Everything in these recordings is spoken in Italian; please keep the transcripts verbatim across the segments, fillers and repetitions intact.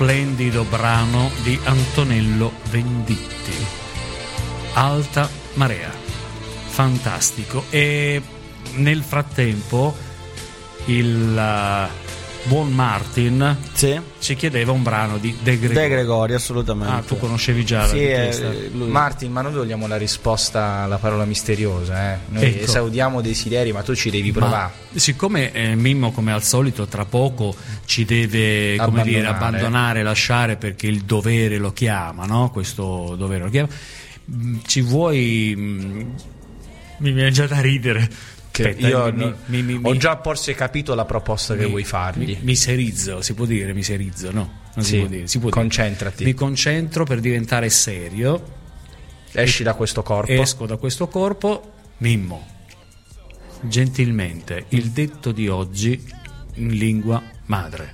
splendido brano di Antonello Venditti, Alta Marea, fantastico. E nel frattempo il uh, buon Martin sì. ci chiedeva un brano di De Gregori. De Gregori, assolutamente. Ah, tu conoscevi già sì, la eh, lui. Martin, ma noi vogliamo la risposta alla parola misteriosa, eh? Noi ecco. esaudiamo desideri, ma tu ci devi provare. Ma, siccome eh, Mimmo, come al solito, tra poco ci deve come abbandonare. dire abbandonare, lasciare, perché il dovere lo chiama, no? Questo dovere lo chiama. Ci vuoi? Mh, mi viene già da ridere. Che Aspetta, io mi, no, mi, mi, ho mi, già forse capito la proposta che mi, vuoi fargli. Mi, miserizzo, si può dire miserizzo, no? Non sì, si può dire, si può concentrati. Dire. Mi concentro per diventare serio. Esci da questo corpo. Esco da questo corpo. Mimmo, gentilmente, il detto di oggi in lingua madre.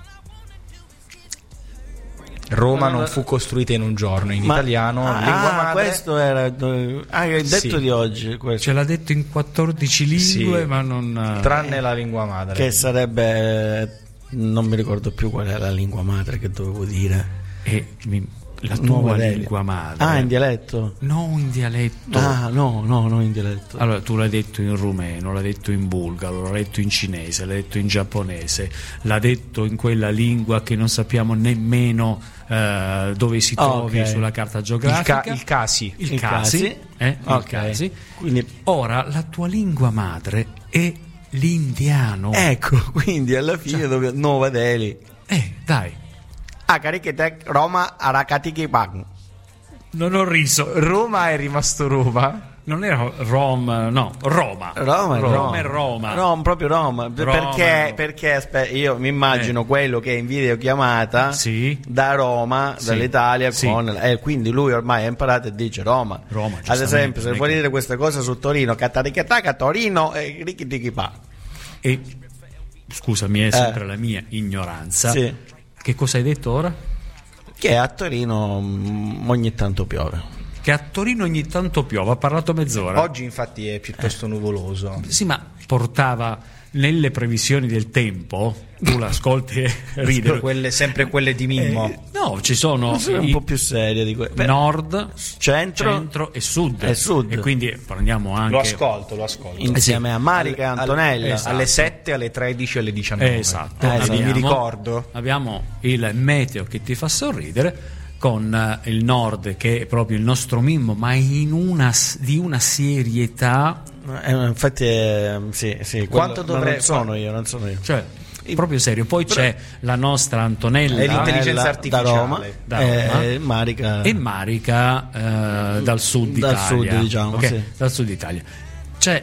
Roma non fu costruita in un giorno, in Ma, italiano, ah, lingua madre. Questo era ah, il detto Sì. di oggi. Questo. Ce l'ha detto in quattordici lingue, Sì. ma non. Tranne la lingua madre. Che sarebbe. Non mi ricordo più qual è la lingua madre che dovevo dire. E mi- la Nuova tua Delhi. lingua madre. Ah, in dialetto? No, in dialetto. Ah, no, no, no, in dialetto. Allora, tu l'hai detto in rumeno, l'hai detto in bulgaro, l'hai detto in cinese, l'hai detto in giapponese, l'ha detto in quella lingua che non sappiamo nemmeno eh, dove si trovi Ok. sulla carta il, geografica. ca- il casi. Il Il casi, casi. eh, il Ok. casi. Quindi, Ora, la tua lingua madre è l'indiano. ecco, quindi alla fine dove Nuova Delhi. Eh, dai, Ah, carichete Roma Arakatiki Pang. non ho riso. Roma è rimasto Roma. Non era Rom, no, Roma. Roma, Roma è Roma. Roma, proprio Roma. Roma, Perché, no. perché aspetta, io mi immagino Eh. quello che è in videochiamata Sì. da Roma, Sì. dall'Italia, Sì. con, e quindi lui ormai ha imparato e dice Roma. Roma, Ad giustamente, esempio, se non è vuoi che- dire queste cose su Torino, Cataricataca, Torino e Richidichipa. E scusami, è sempre la mia ignoranza. Sì. Che cosa hai detto ora? Che a Torino mm, ogni tanto piove. Che a Torino ogni tanto piove, ha parlato mezz'ora. Oggi infatti è piuttosto nuvoloso. Sì, ma portava nelle previsioni del tempo, tu l'ascolti e ridi. Quelle, sempre quelle di Mimmo. Eh, no, ci sono Sono un i po' più serie di que- Beh, nord, centro, centro e sud. e sud. E quindi prendiamo anche Lo ascolto, lo ascolto. insieme a Marica e Alle- Antonella. esatto. Alle sette, alle tredici, alle diciannove. Esatto, Eh, sì, abbiamo, mi ricordo. abbiamo il meteo che ti fa sorridere, con eh, il nord che è proprio il nostro Mimmo, ma in una, s- di una serietà, Eh, infatti, eh, sì, sì. Quanto quello- ma dovrei- Non sono io, non sono io. cioè proprio serio. Poi c'è la nostra Antonella È l'intelligenza Antonella artificiale. da Roma, Da Roma. eh, Marica e Marica eh, dal sud Dal Italia, sud, diciamo, ok? sì. Dal sud Italia. C'è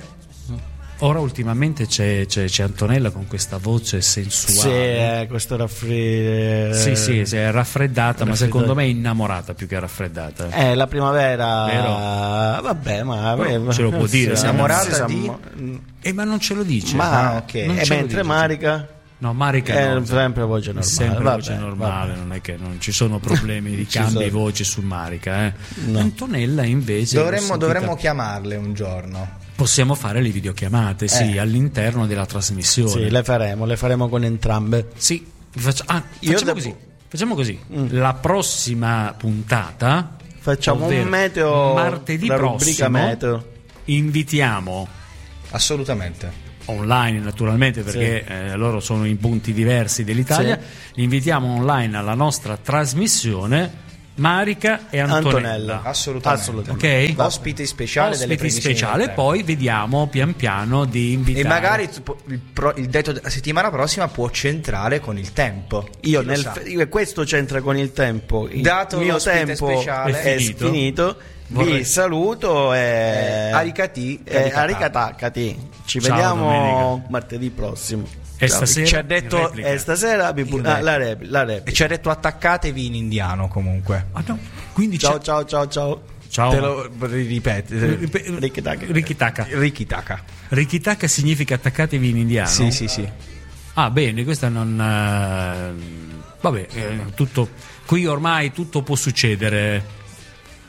ora ultimamente c'è, c'è, c'è Antonella con questa voce Sì, sensuale. eh, questo raffreddore. Sì, sì, si è raffreddata, ma raffreddata. secondo me è innamorata più che raffreddata. Eh, la primavera. Vero? Vabbè, ma Però ce lo può dire, Sì, innamorata sì, di- sì, Eh, ma non ce lo dice. Ma Ah, ok. Non e ce lo mentre dice, Marica No, Marica è no. sempre voce normale. Sempre Vabbè, voce normale, vabbè. non è che non ci sono problemi di Ci cambi sono. di voce su Marica. Eh. No. Antonella invece l'ho Dovremmo, sentita- dovremmo chiamarle un giorno. possiamo fare le videochiamate, sì, Eh. all'interno della trasmissione. Sì, le faremo, le faremo con entrambe. Sì, faccia- ah, Io facciamo devo- così. Facciamo così. Mm. La prossima puntata, Facciamo ovvero un meteo, martedì la rubrica prossimo, meteo. invitiamo Assolutamente. online naturalmente, perché eh, loro sono in punti diversi dell'Italia. Li invitiamo online alla nostra trasmissione Marica e Antonella. Antonella. Assolutamente. Assolutamente. Ok? Ospite speciale delle Ospiti previsioni speciale, del tempo. poi vediamo pian piano di invitare. E magari il, pro- il detto della settimana prossima può centrare con il tempo. Io Chi lo nel sa? io- questo c'entra con il tempo. Il Dato mio l'ospite tempo speciale è è finito. finito. Vorrei- Vi saluto e Eh, aricati, e aricatà. aricatacati. Ci Ciao, vediamo domenica. martedì prossimo. E Ciao. stasera Ci ha detto- in replica. E stasera vi pu- In ah, la replica, la replica. E ci ha detto attaccatevi in indiano comunque. Ah, no. Quindi Ciao c'è- ciao ciao ciao. ciao. Te lo ripeto. Rikitaka. Rikitaka. Rikitaka. Rikitaka significa attaccatevi in indiano. Sì, sì, sì. Ah, bene, questa non. eh, vabbè, eh, tutto. Qui ormai tutto può succedere.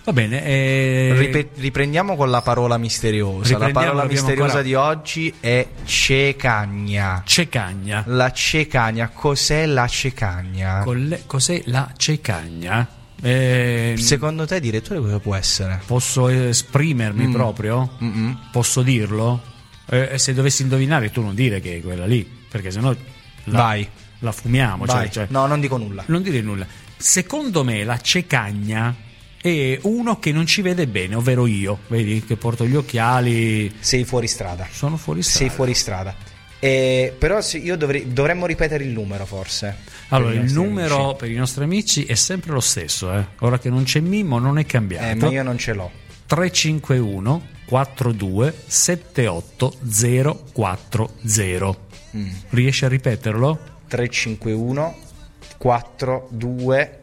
Va bene, eh... Ripe- riprendiamo con la parola misteriosa. La parola misteriosa ancora... di oggi è cecagna. Cecagna. La cecagna. Cos'è la cecagna? Colle... Cos'è la cecagna? Eh... Secondo te, direttore, cosa può essere? Posso esprimermi mm. proprio? Mm-mm. Posso dirlo? E eh, se dovessi indovinare, tu non dire che è quella lì, perché sennò la, Vai. la fumiamo. Vai. Cioè, cioè... No, non dico nulla. Non dire nulla. Secondo me la cecagna è uno che non ci vede bene, ovvero io, vedi che porto gli occhiali. Sei fuori strada. Sono fuori strada. Sei fuori strada. Eh, però se io dovrei, dovremmo ripetere il numero, forse. Allora, il numero amici. Per i nostri amici è sempre lo stesso, eh. Ora che non c'è Mimmo non è cambiato. Eh, ma io non ce l'ho. tre cinque uno quattro due sette otto zero quattro zero. Mm. Riesci a ripeterlo? tre cinque uno quattro due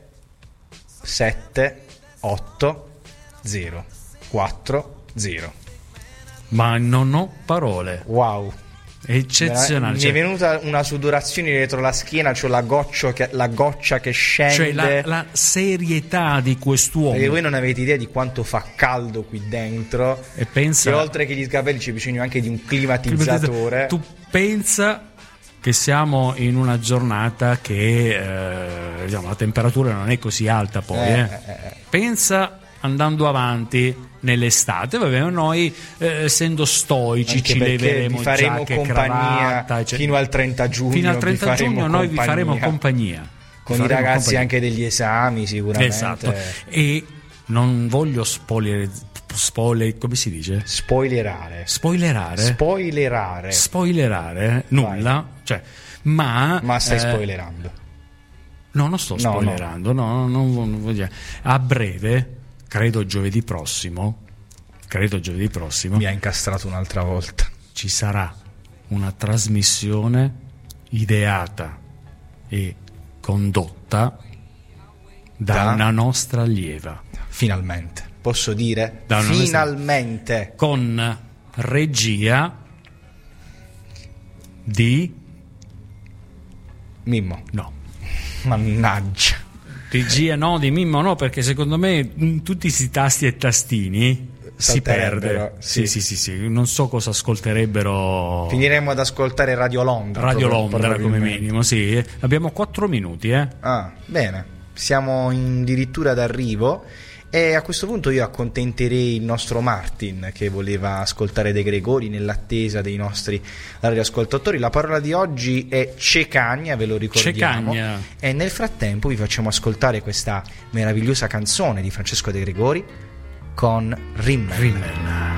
sette otto zero quattro zero. Ma non ho parole. Wow, eccezionale. Mi cioè, è venuta una sudorazione dietro la schiena, cioè la, goccio che, la goccia che scende. Cioè la, la serietà di quest'uomo. Perché voi non avete idea di quanto fa caldo qui dentro. E pensa, e oltre che gli capelli c'è bisogno anche di un climatizzatore. Tu pensa che siamo in una giornata che eh, diciamo, la temperatura non è così alta poi. Eh, eh. Eh. Pensa andando avanti nell'estate, vabbè, noi eh, essendo stoici anche ci leveremo vi faremo giacche, compagnia cravatta, cioè, fino al trenta giugno. Fino al trenta vi giugno noi vi faremo compagnia. Con vi i faremo ragazzi compagnia. Anche degli esami sicuramente. Esatto. E non voglio spoiler, spoiler come si dice? Spoilerare. Spoilerare. Spoilerare. Spoilerare. Nulla. Vai. Cioè, ma ma stai eh, spoilerando. No, non sto spoilerando. No, no, no, non, non voglio. A breve, credo giovedì prossimo. Credo giovedì prossimo. Mi ha incastrato un'altra volta. Ci sarà una trasmissione ideata e condotta da, da una nostra allieva. Finalmente. Posso dire? Da Finalmente. Nostra... Con regia di Mimmo. No. Mannaggia. Regia no, di Mimmo no, perché secondo me in tutti questi tasti e tastini si perde. Sì. sì, sì, sì, sì. Non so cosa ascolterebbero. Finiremo ad ascoltare Radio Londra. Radio Londra come minimo, sì. Abbiamo quattro minuti, eh. Ah, bene. Siamo addirittura d'arrivo. E a questo punto io accontenterei il nostro Martin che voleva ascoltare De Gregori nell'attesa dei nostri radioascoltatori. La parola di oggi è cecagna, ve lo ricordiamo. Cecagna. E nel frattempo vi facciamo ascoltare questa meravigliosa canzone di Francesco De Gregori con Rimmel. Rimmel.